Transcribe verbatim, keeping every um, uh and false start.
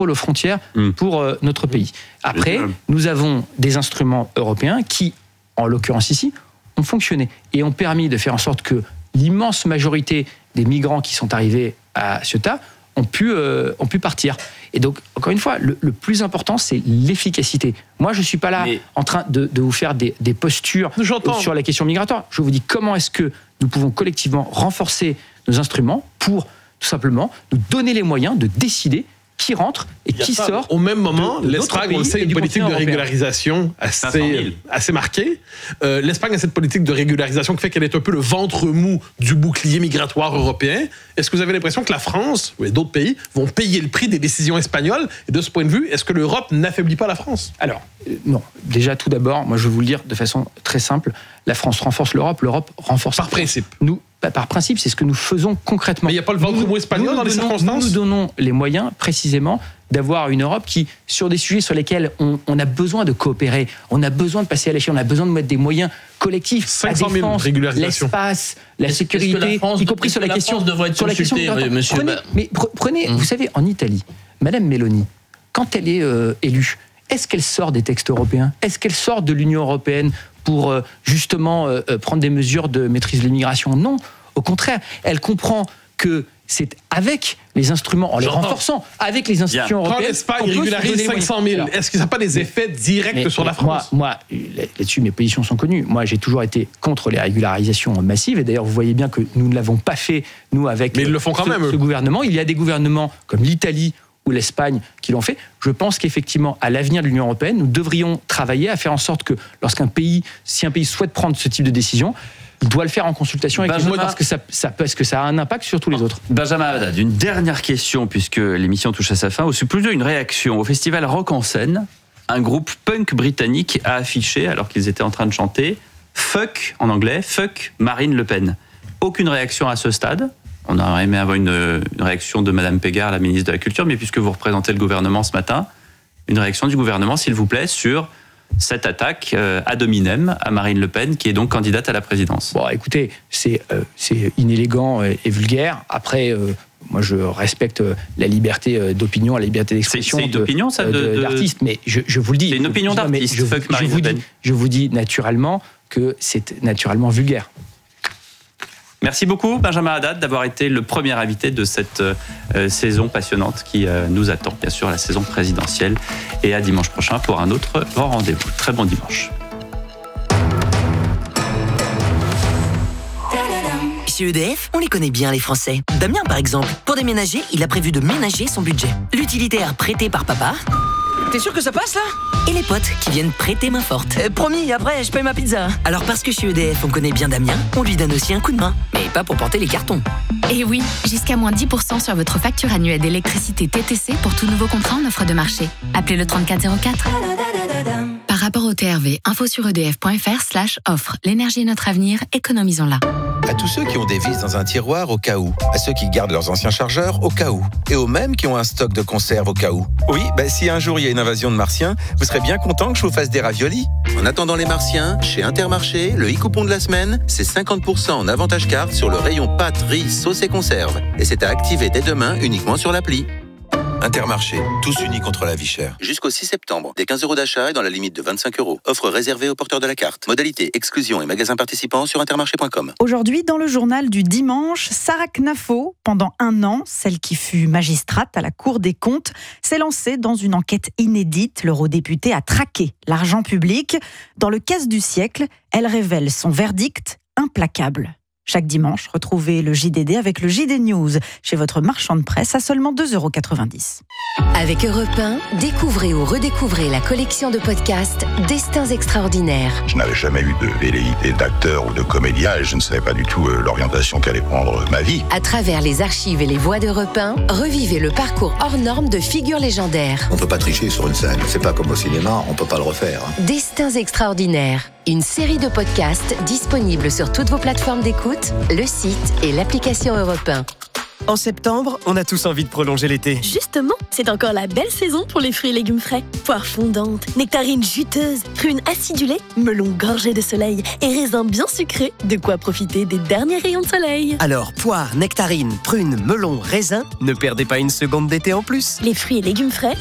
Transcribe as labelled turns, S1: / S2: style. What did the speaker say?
S1: aux frontières mmh. pour euh, notre pays. Après, nous avons des instruments européens qui, en l'occurrence ici, ont fonctionné et ont permis de faire en sorte que l'immense majorité des migrants qui sont arrivés à Ceuta ont pu, euh, ont pu partir. Et donc, encore une fois, le, le plus important, c'est l'efficacité. Moi, je ne suis pas là Mais... en train de, de vous faire des, des postures J'entends. sur la question migratoire. Je vous dis comment est-ce que nous pouvons collectivement renforcer nos instruments pour, tout simplement, nous donner les moyens de décider qui rentre et qui
S2: ça,
S1: sort.
S2: Au même moment, l'Espagne, on le sait, une politique de régularisation assez, assez marquée. Euh, L'Espagne a cette politique de régularisation qui fait qu'elle est un peu le ventre mou du bouclier migratoire européen. Est-ce que vous avez l'impression que la France ou d'autres pays vont payer le prix des décisions espagnoles? Et de ce point de vue, est-ce que l'Europe n'affaiblit pas la France?
S1: Alors, euh, non. Déjà, tout d'abord, moi je vais vous le dire de façon très simple, la France renforce l'Europe, l'Europe renforce...
S2: Par principe.
S1: Nous, par principe, c'est ce que nous faisons concrètement.
S2: Mais il n'y a pas le ventre mou espagnol dans les
S1: donnons,
S2: circonstances.
S1: Nous nous donnons les moyens, précisément, d'avoir une Europe qui, sur des sujets sur lesquels on, on a besoin de coopérer, on a besoin de passer à l'échelle, on a besoin de mettre des moyens collectifs,
S2: cinq cent mille
S1: la défense, l'espace, la
S3: est-ce,
S1: sécurité,
S3: est-ce que la France,
S1: y compris sur la, la question...
S3: France devrait être
S1: sur la question
S3: monsieur
S1: prenez,
S3: bah...
S1: mais prenez, mmh. vous savez, en Italie, Madame Meloni, quand elle est euh, élue, est-ce qu'elle sort des textes européens? Est-ce qu'elle sort de l'Union européenne pour euh, justement euh, prendre des mesures de maîtrise de l'immigration? Non. Au contraire, elle comprend que c'est avec les instruments, en les J'entends. renforçant, avec les institutions
S2: Bien.
S1: européennes...
S2: Quand l'Espagne régularise cinq cent mille, est-ce que ça n'a pas des effets directs mais, sur la France?
S1: Moi, moi, là-dessus, mes positions sont connues. Moi, j'ai toujours été contre les régularisations massives. Et d'ailleurs, vous voyez bien que nous ne l'avons pas fait, nous, avec
S2: mais ils le font quand
S1: ce,
S2: même.
S1: ce gouvernement. Il y a des gouvernements comme l'Italie ou l'Espagne qui l'ont fait. Je pense qu'effectivement, à l'avenir de l'Union européenne, nous devrions travailler à faire en sorte que lorsqu'un pays, si un pays souhaite prendre ce type de décision, il doit le faire en consultation avec Benjamin, les autres parce que ça, ça, parce que ça a un impact sur tous les autres.
S4: Benjamin Haddad, une dernière question puisque l'émission touche à sa fin, ou c'est plutôt une réaction. Au festival Rock en Seine, un groupe punk britannique a affiché, alors qu'ils étaient en train de chanter, « Fuck » en anglais, « Fuck Marine Le Pen ». Aucune réaction à ce stade. On aurait aimé avoir une, une réaction de Madame Pégard, la ministre de la Culture, mais puisque vous représentez le gouvernement ce matin, une réaction du gouvernement, s'il vous plaît, sur... cette attaque euh, ad hominem à Marine Le Pen, qui est donc candidate à la présidence.
S1: Bon, écoutez, c'est, euh, c'est inélégant et, et vulgaire. Après, euh, moi, je respecte la liberté euh, d'opinion, la liberté d'expression
S4: c'est, c'est une de, opinion, ça, de,
S1: de,
S4: de...
S1: d'artiste, mais je, je vous le dis.
S4: C'est une opinion d'artiste,
S1: je,
S4: fuck Marine
S1: je vous
S4: Le Pen.
S1: Dis, je vous dis naturellement que c'est naturellement vulgaire.
S4: Merci beaucoup, Benjamin Haddad, d'avoir été le premier invité de cette euh, saison passionnante qui euh, nous attend, bien sûr, la saison présidentielle. Et à dimanche prochain pour un autre grand rendez-vous. Très bon dimanche.
S5: Chez E D F, on les connaît bien, les Français. Damien, par exemple, pour déménager, il a prévu de ménager son budget. L'utilitaire prêté par papa...
S6: T'es sûr que ça passe, là?
S5: Et les potes qui viennent prêter main forte. Euh, promis, après, je paye ma pizza. Alors, parce que chez E D F, on connaît bien Damien, on lui donne aussi un coup de main. Mais pas pour porter les cartons.
S7: Et oui, jusqu'à moins dix pour cent sur votre facture annuelle d'électricité T T C pour tout nouveau contrat en offre de marché. Appelez le trente-quatre zéro quatre. Par rapport au T R V, info sur edf.fr slash offre. L'énergie est notre avenir, économisons-la.
S8: À tous ceux qui ont des vis dans un tiroir au cas où, à ceux qui gardent leurs anciens chargeurs au cas où, et aux mêmes qui ont un stock de conserve au cas où. Oui, bah, si un jour il y a une invasion de martiens, vous serez bien content que je vous fasse des raviolis. En attendant les martiens, chez Intermarché, le e-coupon de la semaine, c'est cinquante pour cent en avantage carte sur le rayon pâtes, riz, sauce et conserve. Et c'est à activer dès demain uniquement sur l'appli. Intermarché, tous unis contre la vie chère. Jusqu'au six septembre, des quinze euros d'achat et dans la limite de vingt-cinq euros. Offre réservée aux porteurs de la carte. Modalité, exclusion et magasins participants sur intermarché point com.
S9: Aujourd'hui, dans le journal du dimanche, Sarah Knafo, pendant un an, celle qui fut magistrate à la Cour des comptes, s'est lancée dans une enquête inédite. L'eurodéputée a traqué l'argent public. Dans le casse du siècle, elle révèle son verdict implacable. Chaque dimanche, retrouvez le J D D avec le J D News chez votre marchand de presse à seulement deux euros quatre-vingt-dix.
S10: Avec Europe un, découvrez ou redécouvrez la collection de podcasts Destins extraordinaires.
S11: Je n'avais jamais eu de velléité d'acteur ou de comédien et je ne savais pas du tout euh, l'orientation qu'allait prendre ma vie.
S10: À travers les archives et les voix d'Europe un, revivez le parcours hors norme de figures légendaires.
S12: On ne peut pas tricher sur une scène. C'est pas comme au cinéma, on ne peut pas le refaire.
S10: Destins extraordinaires. Une série de podcasts disponibles sur toutes vos plateformes d'écoute, le site et l'application Europe un.
S3: En septembre, on a tous envie de prolonger l'été.
S13: Justement, c'est encore la belle saison pour les fruits et légumes frais. Poires fondantes, nectarines juteuses, prunes acidulées, melons gorgés de soleil et raisins bien sucrés. De quoi profiter des derniers rayons de soleil.
S3: Alors, poires, nectarines, prunes, melons, raisins, ne perdez pas une seconde d'été en plus.
S13: Les fruits et légumes frais,